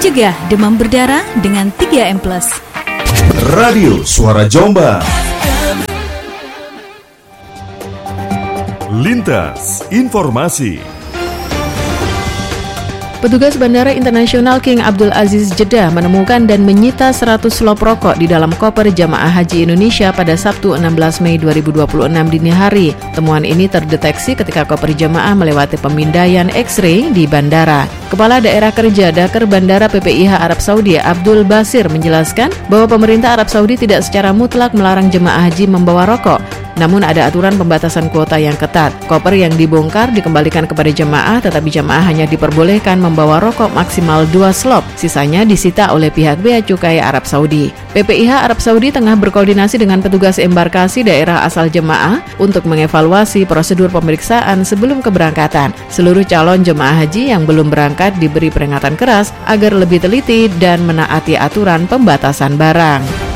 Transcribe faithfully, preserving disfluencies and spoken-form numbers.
Cegah demam berdarah dengan tiga M plus. Radio Suara Jombang. Lintas Informasi. Petugas Bandara Internasional King Abdul Aziz Jeddah menemukan dan menyita seratus slop rokok di dalam koper jamaah haji Indonesia pada Sabtu enam belas Mei dua ribu dua puluh enam dini hari. Temuan ini terdeteksi ketika koper jamaah melewati pemindaian X-ray di bandara. Kepala Daerah Kerja Daker Bandara P P I H Arab Saudi Abdul Basir menjelaskan bahwa pemerintah Arab Saudi tidak secara mutlak melarang jemaah haji membawa rokok. Namun ada aturan pembatasan kuota yang ketat. Koper yang dibongkar dikembalikan kepada jemaah, tetapi jemaah hanya diperbolehkan membawa rokok maksimal dua slop. Sisanya disita oleh pihak Bea Cukai Arab Saudi. P P I H Arab Saudi tengah berkoordinasi dengan petugas embarkasi daerah asal jemaah untuk mengevaluasi prosedur pemeriksaan sebelum keberangkatan. Seluruh calon jemaah haji yang belum berangkat diberi peringatan keras agar lebih teliti dan menaati aturan pembatasan barang.